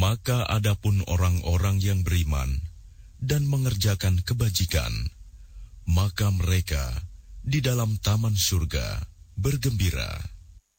Maka adapun orang-orang yang beriman dan mengerjakan kebajikan, maka mereka di dalam taman surga bergembira.